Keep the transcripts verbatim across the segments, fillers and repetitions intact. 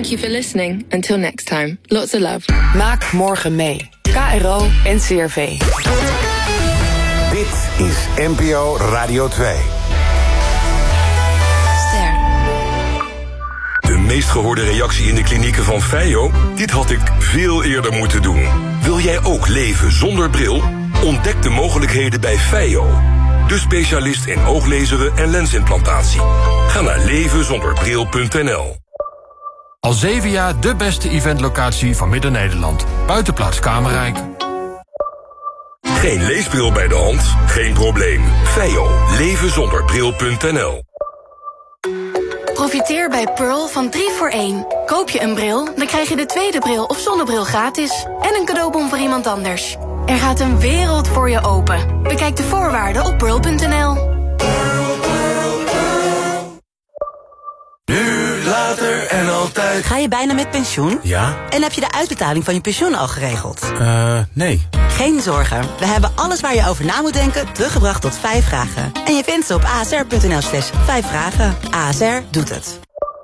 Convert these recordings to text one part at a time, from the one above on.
Thank you for listening. Until next time. Lots of love. Maak morgen mee. K R O en C R V. Dit is N P O Radio twee. Ster. De meest gehoorde reactie in de klinieken van Feio? Dit had ik veel eerder moeten doen. Wil jij ook leven zonder bril? Ontdek de mogelijkheden bij Feio. De specialist in ooglezeren en lensimplantatie. Ga naar leven zonder bril punt n l. Al zeven jaar de beste eventlocatie van Midden-Nederland. Buitenplaats Kamerrijk. Geen leesbril bij de hand? Geen probleem. Feio. leven zonder bril punt n l. Profiteer bij Pearl van drie voor één. Koop je een bril, dan krijg je de tweede bril of zonnebril gratis. En een cadeaubon voor iemand anders. Er gaat een wereld voor je open. Bekijk de voorwaarden op pearl punt n l. Nu, later en altijd. Ga je bijna met pensioen? Ja. En heb je de uitbetaling van je pensioen al geregeld? Eh, uh, nee. Geen zorgen. We hebben alles waar je over na moet denken teruggebracht tot vijf vragen. En je vindt ze op a s r punt n l slash vijf vragen. A S R doet het.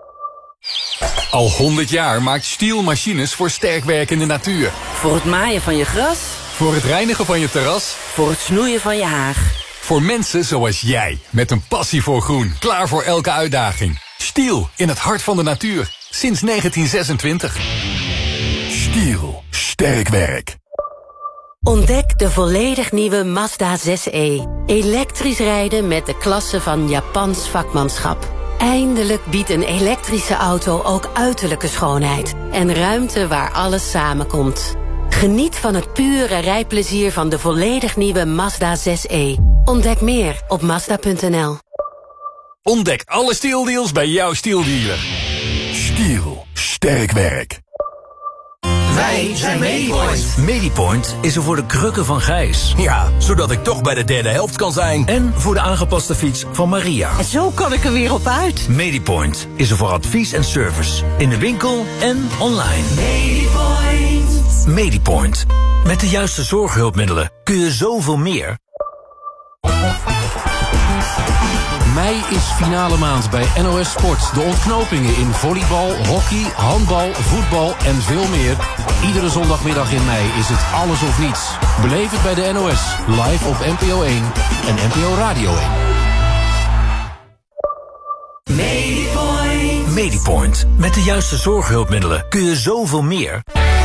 Al honderd jaar maakt Stihl machines voor sterk werkende natuur. Voor het maaien van je gras. Voor het reinigen van je terras. Voor het snoeien van je haag. Voor mensen zoals jij, met een passie voor groen. Klaar voor elke uitdaging. Stihl, in het hart van de natuur. Sinds negentien zesentwintig. Stihl, sterk werk. Ontdek de volledig nieuwe Mazda zes e. Elektrisch rijden met de klasse van Japans vakmanschap. Eindelijk biedt een elektrische auto ook uiterlijke schoonheid. En ruimte waar alles samenkomt. Geniet van het pure rijplezier van de volledig nieuwe Mazda zes e. Ontdek meer op mazda punt n l. Ontdek alle Stihl deals bij jouw Stihl dealer. Stihl, sterk werk. Wij zijn Medipoint. Medipoint is er voor de krukken van Gijs. Ja, zodat ik toch bij de derde helft kan zijn. En voor de aangepaste fiets van Maria. En zo kan ik er weer op uit. Medipoint is er voor advies en service. In de winkel en online. Medipoint. Medipoint. Met de juiste zorghulpmiddelen kun je zoveel meer. Mei is finale maand bij N O S Sport. De ontknopingen in volleybal, hockey, handbal, voetbal en veel meer. Iedere zondagmiddag in mei is het alles of niets. Beleef het bij de N O S, live op N P O één en N P O Radio één. Medipoint. Medipoint. Met de juiste zorghulpmiddelen kun je zoveel meer.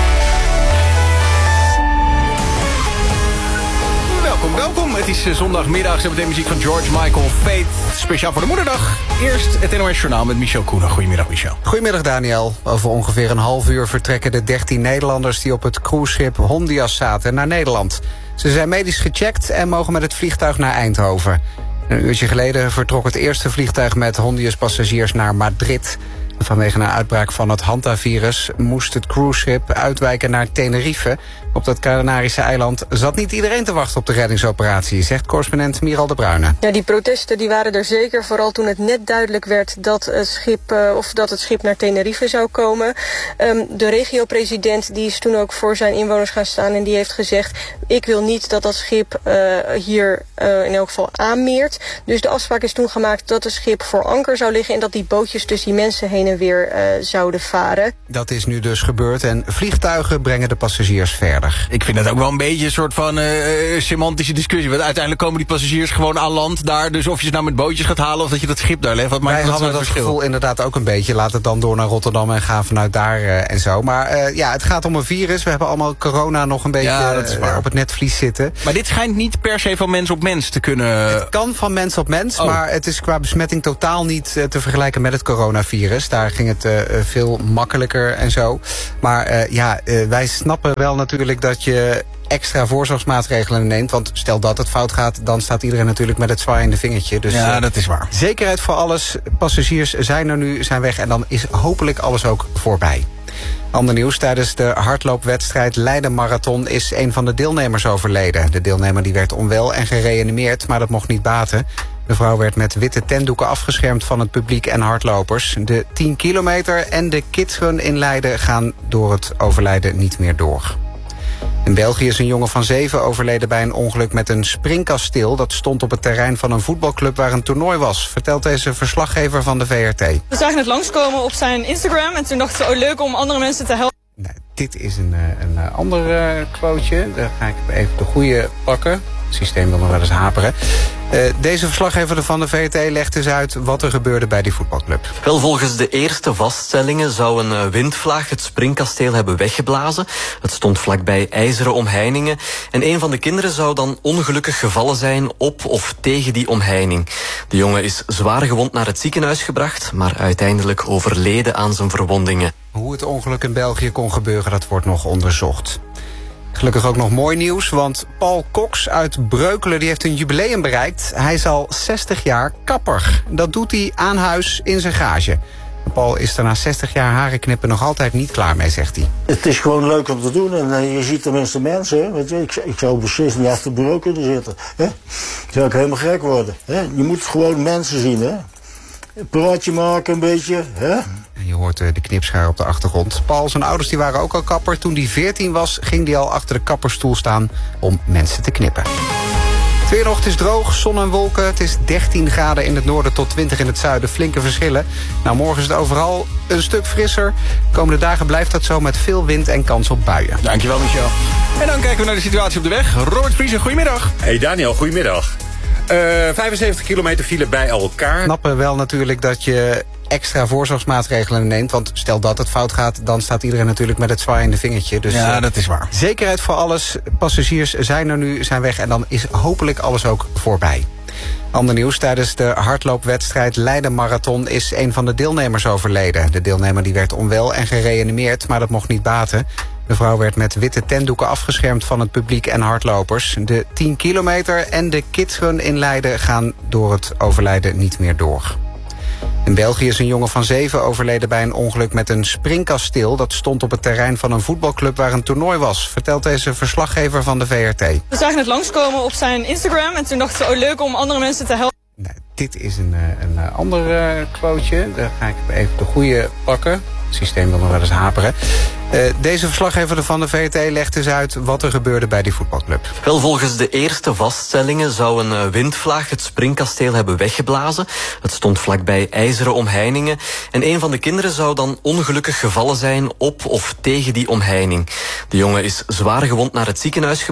Welkom, welkom. Het is zondagmiddag. Ze hebben de muziek van George Michael, Faith. Speciaal voor de moederdag. Eerst het N O S Journaal met Michel Koenen. Goedemiddag, Michel. Goedemiddag, Daniel. Over ongeveer een half uur vertrekken de dertien Nederlanders die op het cruiseschip Hondias zaten naar Nederland. Ze zijn medisch gecheckt en mogen met het vliegtuig naar Eindhoven. Een uurtje geleden vertrok het eerste vliegtuig met Hondias passagiers naar Madrid. Vanwege een uitbraak van het hantavirus moest het cruiseschip uitwijken naar Tenerife. Op dat Canarische eiland zat niet iedereen te wachten op de reddingsoperatie, zegt correspondent Miral de Bruyne. Ja, die protesten die waren er zeker, vooral toen het net duidelijk werd dat het schip, uh, of dat het schip naar Tenerife zou komen. Um, de regio-president die is toen ook voor zijn inwoners gaan staan en die heeft gezegd: ik wil niet dat dat schip uh, hier uh, in elk geval aanmeert. Dus de afspraak is toen gemaakt dat het schip voor anker zou liggen en dat die bootjes tussen die mensen heen en weer uh, zouden varen. Dat is nu dus gebeurd en vliegtuigen brengen de passagiers verder. Ik vind het ook wel een beetje een soort van uh, semantische discussie. Want uiteindelijk komen die passagiers gewoon aan land daar. Dus of je ze nou met bootjes gaat halen of dat je dat schip daar legt. Wat maakt Wij dat hadden dat verschil? gevoel inderdaad ook een beetje. Laat het dan door naar Rotterdam en gaan vanuit daar uh, en zo. Maar uh, ja, het gaat om een virus. We hebben allemaal corona nog een beetje ja, dat is waar. uh, op het netvlies zitten. Maar dit schijnt niet per se van mens op mens te kunnen... Het kan van mens op mens, oh. maar het is qua besmetting totaal niet uh, te vergelijken met het coronavirus. Daar ging het uh, veel makkelijker en zo. Maar uh, ja, uh, wij snappen wel natuurlijk dat je extra voorzorgsmaatregelen neemt. Want stel dat het fout gaat, dan staat iedereen natuurlijk met het zwaaiende vingertje. Dus, ja, uh, dat is waar. Zekerheid voor alles. Passagiers zijn er nu, zijn weg en dan is hopelijk alles ook voorbij. Ander nieuws, tijdens de hardloopwedstrijd Leiden Marathon is een van de deelnemers overleden. De deelnemer die werd onwel en gereanimeerd, maar dat mocht niet baten. De vrouw werd met witte tentdoeken afgeschermd van het publiek en hardlopers. De tien kilometer en de kidsrun in Leiden gaan door het overlijden niet meer door. In België is een jongen van zeven overleden bij een ongeluk met een springkasteel. Dat stond op het terrein van een voetbalclub waar een toernooi was, vertelt deze verslaggever van de V R T. We zagen het langskomen op zijn Instagram en toen dachten we, oh leuk om andere mensen te helpen. Nee, dit is een, een ander uh, quoteje. Daar ga ik even de goede pakken. Het systeem wil nog wel eens haperen. Uh, deze verslaggever van de V R T legt dus uit wat er gebeurde bij die voetbalclub. Wel, volgens de eerste vaststellingen zou een windvlaag het springkasteel hebben weggeblazen. Het stond vlakbij ijzeren omheiningen. En een van de kinderen zou dan ongelukkig gevallen zijn op of tegen die omheining. De jongen is zwaar gewond naar het ziekenhuis gebracht, maar uiteindelijk overleden aan zijn verwondingen. Hoe het ongeluk in België kon gebeuren, dat wordt nog onderzocht. Gelukkig ook nog mooi nieuws, want Paul Cox uit Breukelen die heeft een jubileum bereikt. Hij is al zestig jaar kapper. Dat doet hij aan huis in zijn garage. Paul is er na zestig jaar haren knippen nog altijd niet klaar mee, zegt hij. Het is gewoon leuk om te doen en uh, je ziet tenminste mensen. Hè? Weet je, ik, ik zou beslist niet achter het bureau kunnen zitten. Hè? Dan zou ik helemaal gek worden. Hè? Je moet gewoon mensen zien. Hè? Een praatje maken een beetje. Hè? Je hoort de knipschaar op de achtergrond. Paul, zijn ouders die waren ook al kapper. Toen hij veertien was, ging hij al achter de kapperstoel staan om mensen te knippen. Het weer nog, het is droog, zon en wolken. Het is dertien graden in het noorden tot twintig in het zuiden. Flinke verschillen. Nou, morgen is het overal een stuk frisser. De komende dagen blijft dat zo met veel wind en kans op buien. Dankjewel, Michel. En dan kijken we naar de situatie op de weg. Robert Vriezen, goedemiddag. Hey Daniel, goedemiddag. Uh, vijfenzeventig kilometer file bij elkaar. Snappen wel natuurlijk dat je extra voorzorgsmaatregelen neemt. Want stel dat het fout gaat, dan staat iedereen natuurlijk met het zwaaiende vingertje. Dus, ja, dat is waar. Zekerheid voor alles. Passagiers zijn er nu, zijn weg en dan is hopelijk alles ook voorbij. Ander nieuws, tijdens de hardloopwedstrijd Leiden Marathon is een van de deelnemers overleden. De deelnemer die werd onwel en gereanimeerd, maar dat mocht niet baten. De vrouw werd met witte tentdoeken afgeschermd van het publiek en hardlopers. De tien kilometer en de kidsrun in Leiden gaan door het overlijden niet meer door. In België is een jongen van zeven overleden bij een ongeluk met een springkasteel. Dat stond op het terrein van een voetbalclub waar een toernooi was, vertelt deze verslaggever van de V R T. We zagen het langskomen op zijn Instagram en toen dachten we, oh leuk om andere mensen te helpen. Nee, dit is een, een ander uh, quoteje. Daar ga ik even de goede pakken. Het systeem wil nog wel eens haperen. Uh, deze verslaggever van de V R T legt dus uit wat er gebeurde bij die voetbalclub. Wel, volgens de eerste vaststellingen zou een windvlaag het springkasteel hebben weggeblazen. Het stond vlakbij ijzeren omheiningen. En een van de kinderen zou dan ongelukkig gevallen zijn op of tegen die omheining. De jongen is zwaar gewond naar het ziekenhuis gebracht.